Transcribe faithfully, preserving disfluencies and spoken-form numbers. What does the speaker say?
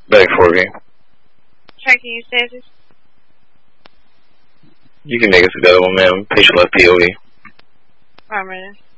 Back for you. Tracking your status. You can make it to the other one, ma'am. Patient left P O V. Affirmative.